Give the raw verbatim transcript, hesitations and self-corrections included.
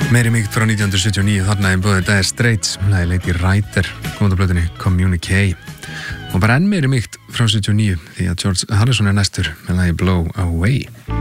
Meiri mýkt frá nítján hundruð sjötíu og níu, þarna er búið Dire Straits, lagi Lady Writer, komandi á plötunni Communique. Og bara enn meiri mýkt frá sjötíu og níu, því að George Harrison er næstur með lagi Blow Away.